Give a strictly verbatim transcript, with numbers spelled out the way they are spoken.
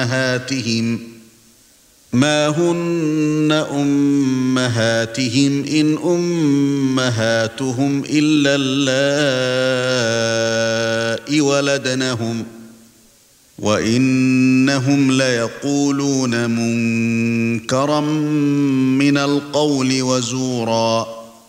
أمهاتهم ما هن أمهاتهم إن أمهاتهم إلا اللائي ولدنهم وإنهم ليقولون منكرا من القول وزورا